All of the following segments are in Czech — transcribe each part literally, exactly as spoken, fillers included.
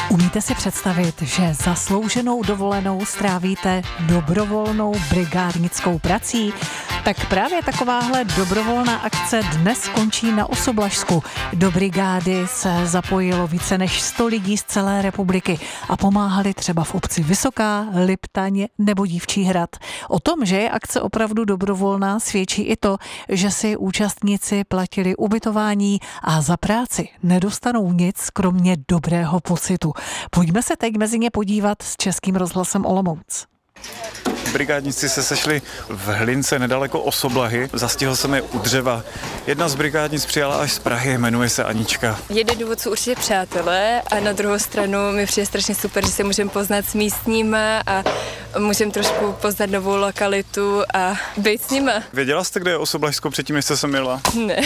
Umíte si představit, že zaslouženou dovolenou strávíte dobrovolnou brigádnickou prací? Tak právě takováhle dobrovolná akce dnes končí na Osoblažsku. Do brigády se zapojilo více než sto lidí z celé republiky a pomáhali třeba v obci Vysoká, Liptaň nebo Dívčí Hrad. O tom, že je akce opravdu dobrovolná, svědčí i to, že si účastníci platili ubytování a za práci nedostanou nic, kromě dobrého pocitu. Pojďme se teď mezi ně podívat s Českým rozhlasem Olomouc. Brigádníci se sešli v Hlince nedaleko Osoblahy. Zastihl jsem je u dřeva. Jedna z brigádnic přijala až z Prahy, jmenuje se Anička. Jeden důvod jsou určitě přátelé a na druhou stranu mi přijde strašně super, že se můžeme poznat s místníma a můžeme trošku poznat novou lokalitu a být s nima. Věděla jste, kde je Osoblažsko předtím, než jste sem jela? Ne,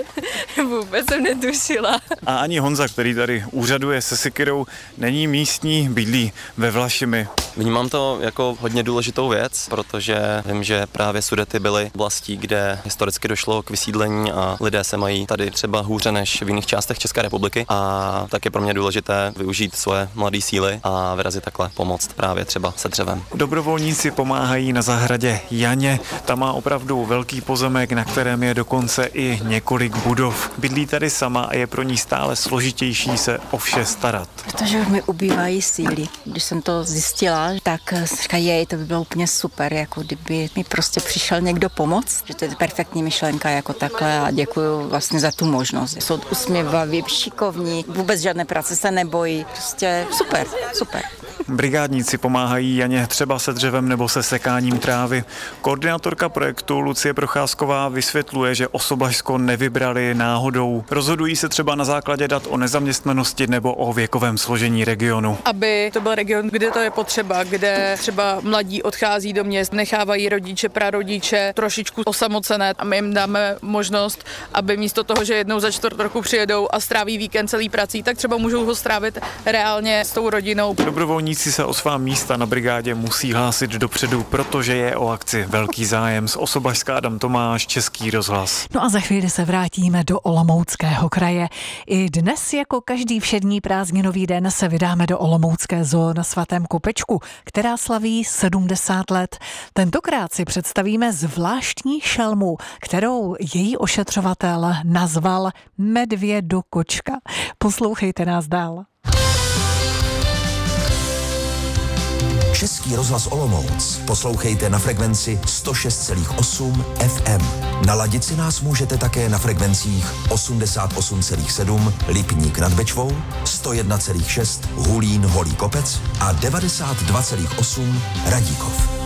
vůbec jsem netušila. A ani Honza, který tady úřaduje se sekyrou, není místní, bydlí ve Vlašimi. Vnímám to jako hodně důležitou věc, protože vím, že právě Sudety byly oblastí, kde historicky došlo k vysídlení a lidé se mají tady třeba hůře než v jiných částech České republiky, a tak je pro mě důležité využít svoje mladé síly a vyrazit takhle pomoct právě třeba se dřevem. Dobrovolníci pomáhají na zahradě Janě. Ta má opravdu velký pozemek, na kterém je dokonce i několik budov. Bydlí tady sama a je pro ní stále složitější se o vše starat. Protože mi ubývají síly. Když jsem to zjistila, tak říkají, jej, to by bylo úplně super, jako kdyby mi prostě přišel někdo pomoct, že to je perfektní myšlenka jako takhle a děkuju vlastně za tu možnost. Jsou usměvaví, šikovní, vůbec žádné práce se nebojí, prostě super, super. Brigádníci pomáhají Janě třeba se dřevem nebo se sekáním trávy. Koordinátorka projektu Lucie Procházková vysvětluje, že Osoblažsko nevybrali náhodou. Rozhodují se třeba na základě dat o nezaměstnanosti nebo o věkovém složení regionu. Aby to byl region, kde to je potřeba, kde třeba mladí odchází do měst, nechávají rodiče, prarodiče trošičku osamocené a my jim dáme možnost, aby místo toho, že jednou za čtvrt roku přijedou a stráví víkend celý prací, tak třeba můžou ho strávit reálně s tou rodinou. Dobrovolníci se o svá místa na brigádě musí hlásit dopředu, protože je o akci velký zájem. Z Osoblažska Adam Tomáš, Český rozhlas. No a za chvíli se vrátíme do Olomouckého kraje. I dnes jako každý všední prázdninový den se vydáme do Olomoucké zoo na Svatém Kopečku, která slaví sedmdesát let. Tentokrát si představíme zvláštní šelmu, kterou její ošetřovatel nazval Medvědokočka. Poslouchejte nás dál. Český rozhlas Olomouc poslouchejte na frekvenci sto šest celá osm F M. Naladit si nás můžete také na frekvencích osmdesát osm celá sedm Lipník nad Bečvou, sto jedna celá šest Hulín Holý Kopec a devadesát dva celá osm Radíkov.